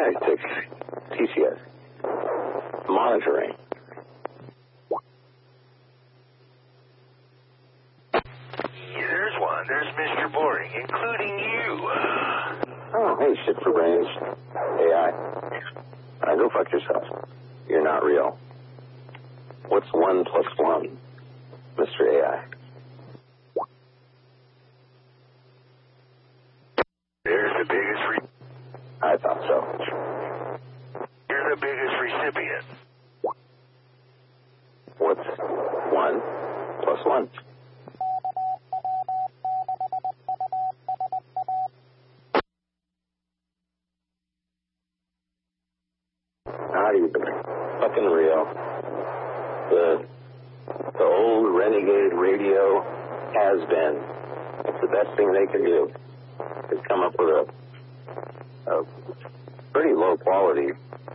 Tactics. TCS. Monitoring. There's one. There's Mr. Boring, including you. Oh, hey, shit for brains. AI. Go fuck yourself. You're not real. What's 1 plus 1, Mr. AI? There's the biggest I thought so. You're the biggest recipient. What's 1 plus 1? How do you do it? Fucking real. The old renegade radio has been. It's the best thing they can do. Is come up with a pretty low quality